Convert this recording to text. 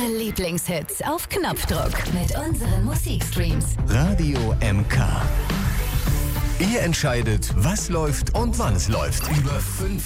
Eure Lieblingshits auf Knopfdruck mit unseren Musikstreams. Radio MK. Ihr entscheidet, was läuft und wann es läuft. Über 5